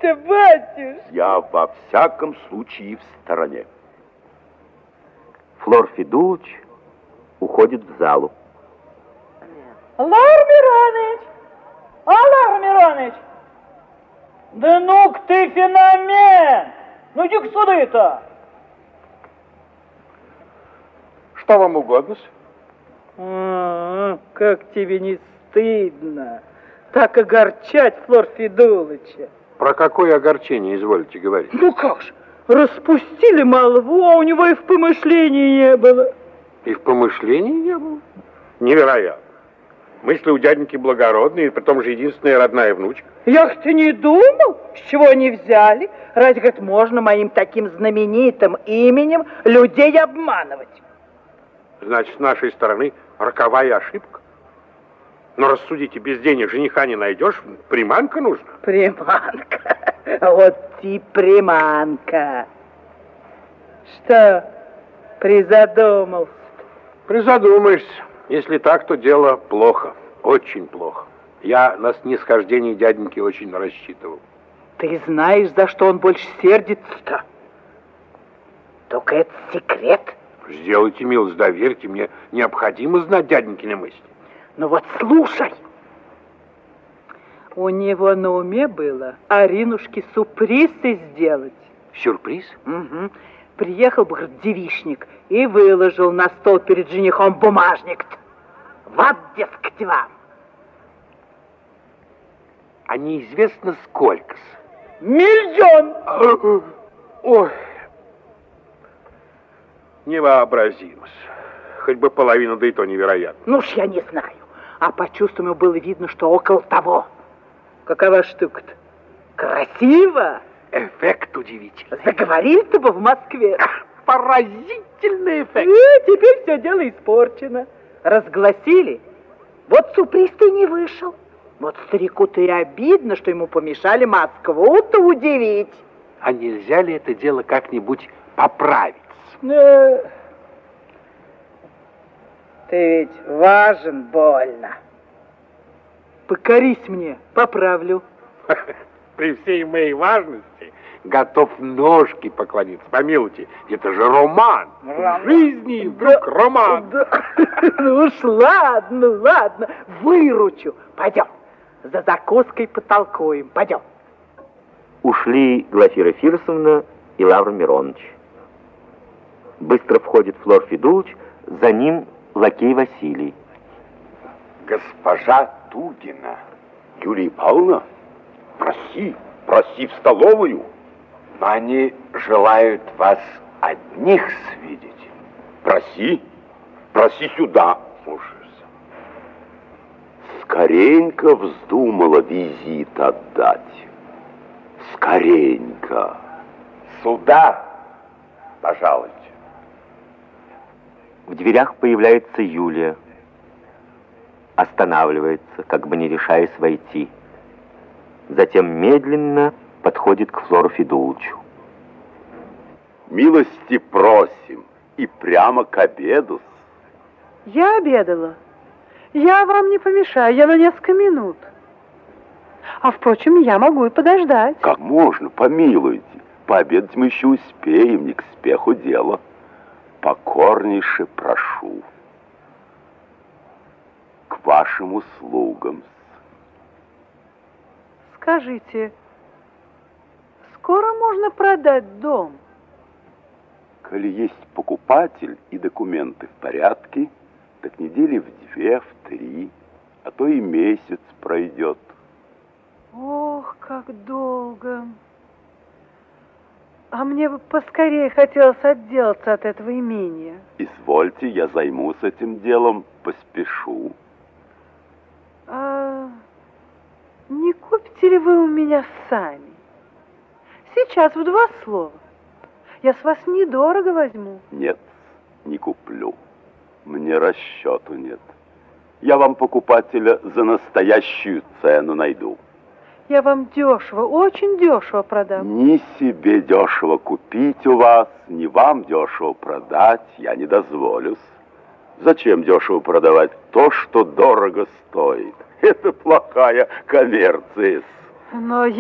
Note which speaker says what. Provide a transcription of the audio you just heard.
Speaker 1: ты, батюшка?
Speaker 2: Я во всяком случае в стороне.
Speaker 3: Флор Федулыч уходит в залу.
Speaker 1: Лавр Мироныч! Лавр Мироныч! Да ну-ка ты феномен! Ну иди-ка сюда-то!
Speaker 4: Что вам угодно?
Speaker 1: Как тебе не стыдно так огорчать Флор Федулыча?
Speaker 4: Про какое огорчение изволите говорить?
Speaker 1: Ну как же, распустили молву, а у него и в помышлении не было.
Speaker 4: И в помышлении не было? Невероятно. Мысли у дяденьки благородные, и притом же единственная родная внучка.
Speaker 1: Я-то не думал, с чего они взяли. Разве, говорит, можно моим таким знаменитым именем людей обманывать?
Speaker 4: Значит, с нашей стороны роковая ошибка. Но рассудите, без денег жениха не найдешь, приманка нужна.
Speaker 1: Приманка. Вот и приманка. Что, призадумался?
Speaker 4: Призадумаешься. Если так, то дело плохо. Очень плохо. Я на снисхождение дяденьки очень рассчитывал.
Speaker 1: Ты знаешь, за что он больше сердится-то? Только это секрет.
Speaker 4: Сделайте милость, доверьте, мне необходимо знать дяденькины мысли.
Speaker 1: Ну вот слушай. У него на уме было Аринушке сюрпризы сделать.
Speaker 4: Сюрприз?
Speaker 1: Угу. Приехал бы, говорит, девичник и выложил на стол перед женихом бумажник-то. Вот, дескать, вам.
Speaker 4: А неизвестно сколько-с.
Speaker 1: 1 000 000.
Speaker 4: Ой. Невообразимо. Хоть бы половину, да и то невероятно.
Speaker 1: Ну уж я не знаю. А по чувствам было видно, что около того. Какова штука-то? Красиво?
Speaker 4: Эффект удивительный.
Speaker 1: Заговорили-то бы в Москве.
Speaker 4: Поразительный эффект.
Speaker 1: Теперь все дело испорчено. Разгласили. Вот сюрприз-то и не вышел. Вот старику-то и обидно, что ему помешали Москву-то удивить.
Speaker 4: А нельзя ли это дело как-нибудь поправить?
Speaker 1: Ты ведь важен больно. Покорись мне, поправлю.
Speaker 4: При всей моей важности готов ножки поклониться. Помилуйте, это же роман. В жизни вдруг роман.
Speaker 1: Да. Ну уж ладно, выручу. Пойдем, за закуской потолкуем, пойдем.
Speaker 3: Ушли Глафира Фирсовна и Лавр Мироныч. Быстро входит Флор Федулыч, за ним лакей Василий.
Speaker 2: Госпожа Тугина. Юлия Павловна, проси в столовую.
Speaker 5: Но они желают вас одних свидеть.
Speaker 2: Проси сюда. Слушаюсь. Скоренько вздумала визит отдать. Скоренько.
Speaker 5: Сюда, пожалуйте.
Speaker 3: В дверях появляется Юлия. Останавливается, как бы не решаясь войти. Затем медленно подходит к Флору Федулычу.
Speaker 2: Милости просим и прямо к обеду.
Speaker 6: Я обедала. Я вам не помешаю, я на несколько минут. А впрочем, я могу и подождать.
Speaker 2: Как можно, помилуйте. Пообедать мы еще успеем, не к спеху дело. Покорнейше прошу. К вашим услугам.
Speaker 6: Скажите, скоро можно продать дом?
Speaker 2: Коли есть покупатель и документы в порядке, так недели в 2, в 3, а то и месяц пройдет.
Speaker 6: Ох, как долго. А мне бы поскорее хотелось отделаться от этого имения.
Speaker 2: Извольте, я займусь этим делом, поспешу.
Speaker 6: А не купите ли вы у меня сами? Сейчас в 2 слова. Я с вас недорого возьму.
Speaker 2: Нет, не куплю. Мне расчету нет. Я вам покупателя за настоящую цену найду.
Speaker 6: Я вам дешево, очень дешево продам.
Speaker 2: Ни себе дешево купить у вас, ни вам дешево продать я не дозволюсь. Зачем дешево продавать то, что дорого стоит? Это плохая коммерция.
Speaker 6: Но